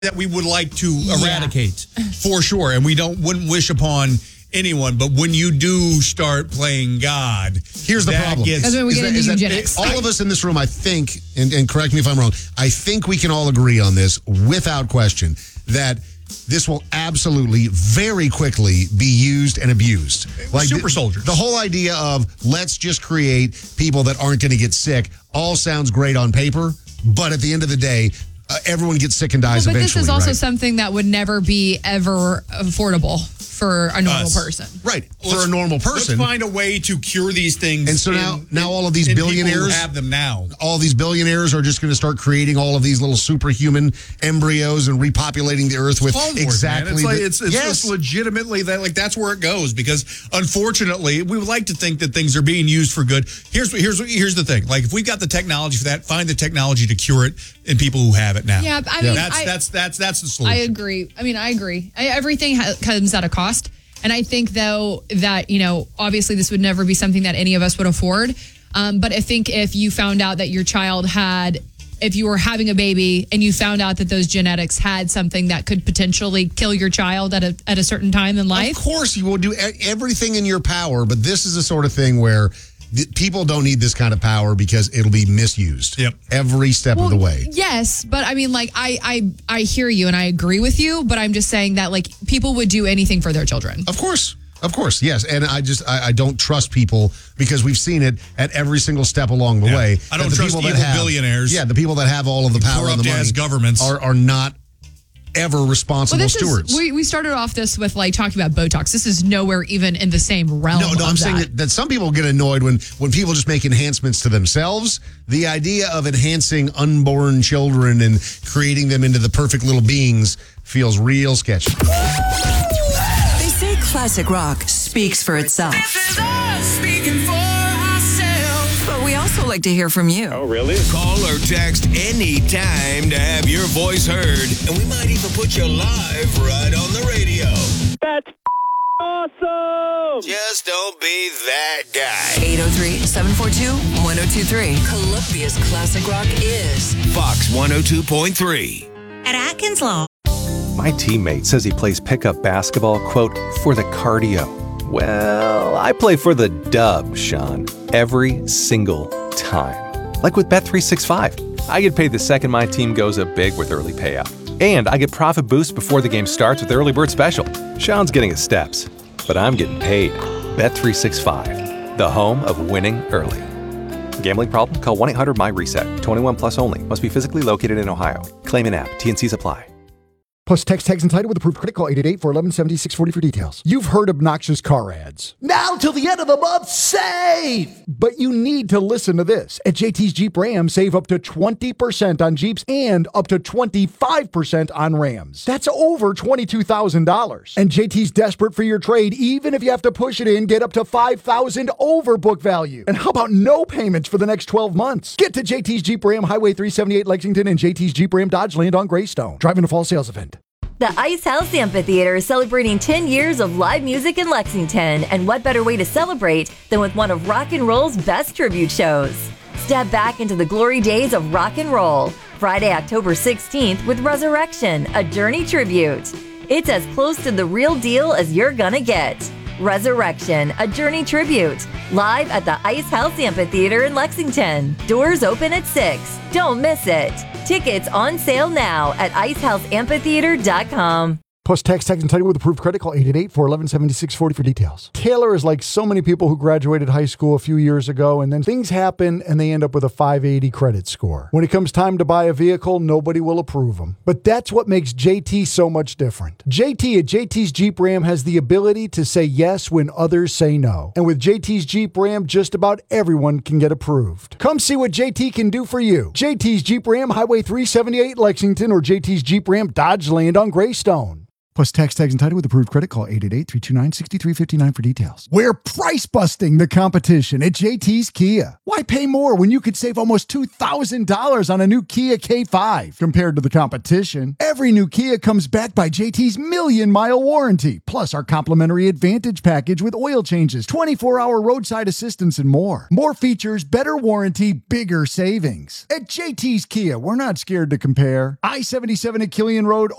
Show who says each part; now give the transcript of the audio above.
Speaker 1: that we would like to eradicate for sure, and we wouldn't wish upon anyone. But when you do start playing God,
Speaker 2: here's the problem.
Speaker 3: That's when we get into eugenics.
Speaker 2: All of us in this room, I think, and correct me if I'm wrong, I think we can all agree on this without question that this will absolutely very quickly be used and abused.
Speaker 1: Like super soldiers.
Speaker 2: The whole idea of let's just create people that aren't going to get sick all sounds great on paper, but at the end of the day, everyone gets sick and dies eventually.
Speaker 3: But this is also something that would never be ever affordable for a normal person.
Speaker 2: Right. For a normal person.
Speaker 1: Let's find a way to cure these things.
Speaker 2: And so now all of these billionaires
Speaker 1: have them now.
Speaker 2: All these billionaires are just going to start creating all of these little superhuman embryos and repopulating the earth with exactly.
Speaker 1: It's legitimately that. Like that's where it goes, because unfortunately we would like to think that things are being used for good. Here's the thing. Like if we've got the technology for that, find the technology to cure it in people who have it now.
Speaker 3: Yeah, I mean
Speaker 1: that's the solution.
Speaker 3: I agree. I agree. Everything comes at a cost. And I think, though, that, obviously this would never be something that any of us would afford. But I think if you found out that your child if you were having a baby and you found out that those genetics had something that could potentially kill your child at a certain time in life.
Speaker 2: Of course, you will do everything in your power. But this is the sort of thing where people don't need this kind of power because it'll be misused every step of the way.
Speaker 3: Yes, but I mean, like, I hear you and I agree with you, but I'm just saying that, like, people would do anything for their children.
Speaker 2: Of course, yes. And I don't trust people because we've seen it at every single step along the way.
Speaker 1: I don't trust evil billionaires.
Speaker 2: Yeah, the people that have all of the power and the money
Speaker 1: governments
Speaker 2: are not ever responsible stewards.
Speaker 3: We started off this with like talking about Botox. This is nowhere even in the same realm.
Speaker 2: No, I'm saying that some people get annoyed when people just make enhancements to themselves. The idea of enhancing unborn children and creating them into the perfect little beings feels real sketchy.
Speaker 4: They say classic rock speaks for itself. This is us speaking for ourselves. But we also like to hear from you.
Speaker 5: Oh, really?
Speaker 6: Call or text anytime to have your voice heard. And we might even put you live right on the radio.
Speaker 5: That's awesome!
Speaker 6: Just don't be that guy.
Speaker 4: 803-742-1023. Columbia's classic rock is
Speaker 6: Fox 102.3.
Speaker 4: at Atkins Law.
Speaker 7: My teammate says he plays pickup basketball, quote, for the cardio. Well, I play for the dub, Sean, every single time. Like with Bet365. I get paid the second my team goes up big with early payout. And I get profit boost before the game starts with Early Bird Special. Sean's getting his steps, but I'm getting paid. Bet365, the home of winning early. Gambling problem? Call 1-800-MY-RESET. 21 plus only. Must be physically located in Ohio. Claim in app. T&Cs apply.
Speaker 8: Plus, text tags and title with approved credit. Call 888-411-7640 for details. You've heard obnoxious car ads. Now till the end of the month, save! But you need to listen to this. At JT's Jeep Ram, save up to 20% on Jeeps and up to 25% on Rams. That's over $22,000. And JT's desperate for your trade, even if you have to push it in, get up to $5,000 over book value. And how about no payments for the next 12 months? Get to JT's Jeep Ram, Highway 378 Lexington, and JT's Jeep Ram Dodge Land on Greystone. Driving a fall sales event.
Speaker 9: The Ice House Amphitheater is celebrating 10 years of live music in Lexington, and what better way to celebrate than with one of rock and roll's best tribute shows? Step back into the glory days of rock and roll, Friday, October 16th with Resurrection, a Journey tribute. It's as close to the real deal as you're gonna get. Resurrection, a Journey tribute, live at the Ice House Amphitheater in Lexington. Doors open at 6. Don't miss it. Tickets on sale now at icehouseamphitheater.com.
Speaker 8: Plus, text and title with approved credit. Call 888-411-7640 for details. Taylor is like so many people who graduated high school a few years ago, and then things happen and they end up with a 580 credit score. When it comes time to buy a vehicle, nobody will approve them. But that's what makes JT so much different. JT at JT's Jeep Ram has the ability to say yes when others say no. And with JT's Jeep Ram, just about everyone can get approved. Come see what JT can do for you. JT's Jeep Ram, Highway 378 Lexington, or JT's Jeep Ram Dodge Land on Greystone. Plus tax and title with approved credit. Call 888-329-6359 for details. We're price busting the competition at JT's Kia. Why pay more when you could save almost $2,000 on a new Kia K5 compared to the competition? Every new Kia comes backed by JT's million-mile warranty, plus our complimentary Advantage package with oil changes, 24-hour roadside assistance, and more. More features, better warranty, bigger savings. At JT's Kia, we're not scared to compare. I-77 at Killian Road